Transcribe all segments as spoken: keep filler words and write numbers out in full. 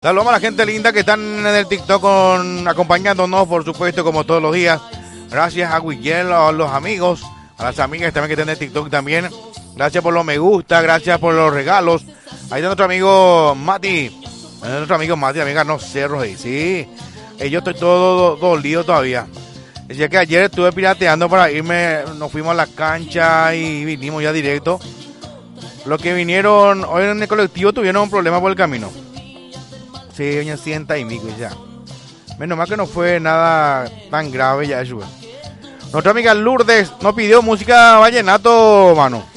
Saludamos a la gente linda que están en el TikTok con, acompañándonos, por supuesto, como todos los días. Gracias a Guillén, a los amigos, a las amigas también que están en el TikTok también. Gracias por los me gusta, gracias por los regalos. Ahí está nuestro amigo Mati. Nuestro amigo Mati, amiga, no cerros ahí, sí. Eh, yo estoy todo dolido todavía. Decía que ayer estuve pirateando para irme, nos fuimos a la cancha y vinimos ya directo. Los que vinieron hoy en el colectivo tuvieron un problema por el camino. Sí, doña sienta y mico ya. Menos mal que no fue nada tan grave ya eso. Nuestra amiga Lourdes nos pidió música vallenato, mano.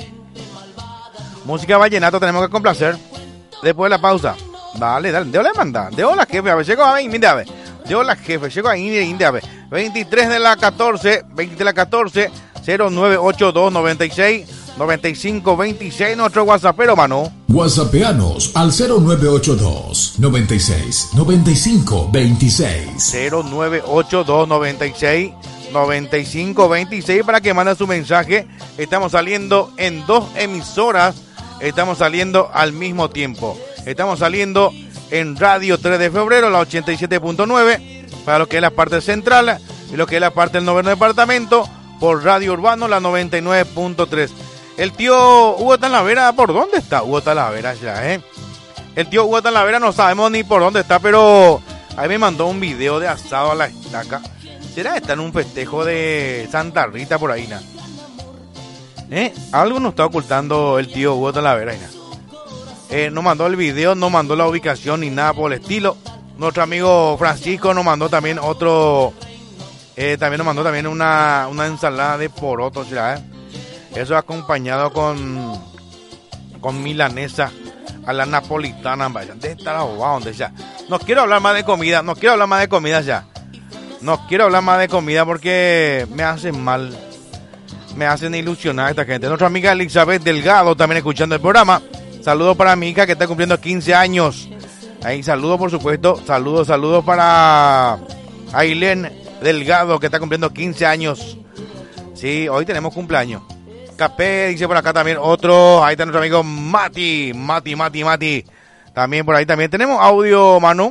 Música vallenato tenemos que complacer. Después de la pausa. Dale, dale, de hola manda. De hola jefe, a ver, llego a ver, mira, a ver. De hola jefe, llego a India, India, a ver. veintitrés de la catorce, veinte de la catorce, cero nueve ocho dos noventa y seis noventa y cinco veintiséis, nuestro WhatsAppero, mano. WhatsAppeanos al cero nueve ocho dos noventa y seis noventa y cinco veintiséis. cero nueve ocho dos noventa y seis noventa y cinco veintiséis para que manden su mensaje. Estamos saliendo en dos emisoras, estamos saliendo al mismo tiempo. Estamos saliendo en Radio tres de febrero, la ochenta y siete punto nueve, para lo que es la parte central y lo que es la parte del noveno departamento, por Radio Urbano, la noventa y nueve punto tres. El tío Hugo Talavera, ¿por dónde está Hugo Talavera ya, eh? El tío Hugo Talavera no sabemos ni por dónde está, pero ahí me mandó un video de asado a la estaca. ¿Será que está en un festejo de Santa Rita por ahí, na? ¿Eh? Algo nos está ocultando el tío Hugo Talavera, na. Eh, no mandó el video, no mandó la ubicación ni nada por el estilo. Nuestro amigo Francisco nos mandó también otro, eh, también nos mandó también una, una ensalada de poroto, ¿será, eh? Eso acompañado con con milanesa a la napolitana, vaya, de estar ahogado, donde ya. No quiero hablar más de comida, no quiero hablar más de comida ya. No quiero hablar más de comida porque me hacen mal. Me hacen ilusionar a esta gente. Nuestra amiga Elizabeth Delgado también escuchando el programa. Saludos para mi hija que está cumpliendo quince años. Ahí saludos, por supuesto. Saludos, saludos para Ailén Delgado que está cumpliendo quince años. Sí, hoy tenemos cumpleaños. Capé, dice por acá también otro. Ahí está nuestro amigo Mati. Mati, Mati, Mati. También por ahí también. Tenemos audio, Manu.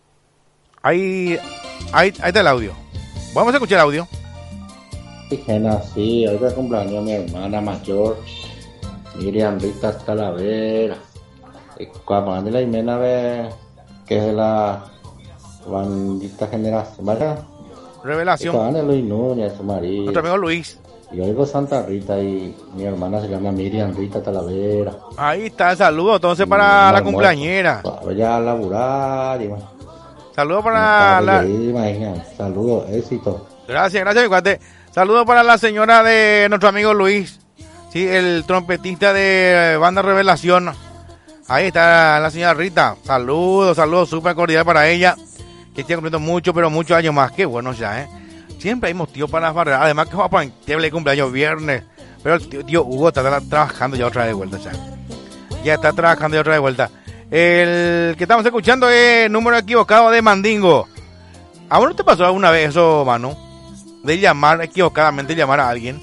Ahí, ahí, ahí está el audio. Vamos a escuchar el audio. Dijena, sí, hoy es cumpleaños mi hermana mayor, Miriam Rita Talavera. Y cuando la Jimena ve que es de la bandita generación, ¿verdad? Revelación. Estaban en Luis Núñez, su marido. Nuestro amigo Luis. Y yo digo Santa Rita y mi hermana se llama Miriam Rita Talavera. Ahí está el saludo entonces para la cumpleañera. Voy a laburar y bueno. Saludos para la... Saludos, éxito. Gracias, gracias, mi cuate. Saludos para la señora de nuestro amigo Luis. Sí, el trompetista de Banda Revelación. Ahí está la señora Rita. Saludos, saludos súper cordial para ella. Que esté cumpliendo mucho, pero muchos años más. Qué bueno ya, ¿eh? Siempre hay motivos para las barreras. Además que va a poner el cumpleaños viernes. Pero el tío, tío Hugo está trabajando ya otra vez de vuelta ya. Ya está trabajando ya otra vez de vuelta. El que estamos escuchando es número equivocado de Mandingo. ¿A vos no te pasó alguna vez eso, Manu? De llamar equivocadamente, llamar a alguien.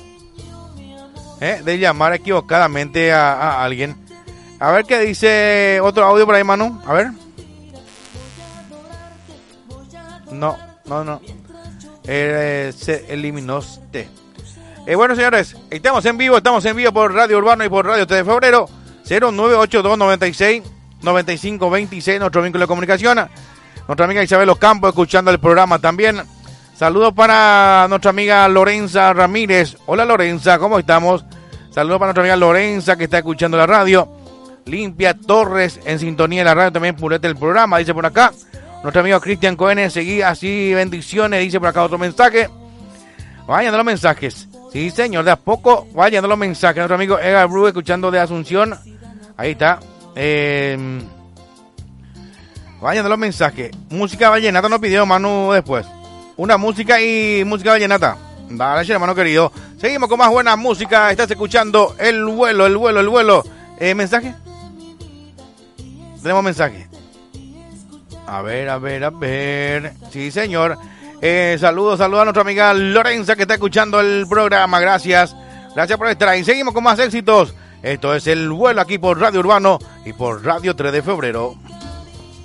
¿Eh? De llamar equivocadamente a, a alguien. A ver qué dice otro audio por ahí, Manu. A ver. No, no, no. Eh, se eliminó usted. Eh, bueno, señores, estamos en vivo, estamos en vivo por Radio Urbano y por Radio tres de febrero. cero nueve ocho dos noventa y seis noventa y cinco veintiséis, nuestro vínculo de comunicación. Nuestra amiga Isabel Ocampo escuchando el programa también. Saludos para nuestra amiga Lorenza Ramírez. Hola Lorenza, ¿cómo estamos? Saludos para nuestra amiga Lorenza que está escuchando la radio. Limpia Torres en sintonía de la radio, también purete el programa, dice por acá. Nuestro amigo Cristian Cohen, seguí así, bendiciones, dice por acá otro mensaje. Vayan a los mensajes. Sí, señor, de a poco vayan a los mensajes. Nuestro amigo Edgar Bru escuchando de Asunción. Ahí está. Eh, vayan a los mensajes. Música vallenata nos pidió Manu después. Una música y música vallenata. Dale, hermano querido. Seguimos con más buena música. Estás escuchando El Vuelo, El Vuelo, El Vuelo. Eh, ¿Mensaje? Tenemos mensaje. A ver, a ver, a ver. Sí, señor. Eh, saludos, saludos a nuestra amiga Lorenza que está escuchando el programa. Gracias. Gracias por estar ahí. Seguimos con más éxitos. Esto es El Vuelo aquí por Radio Urbano y por Radio tres de febrero.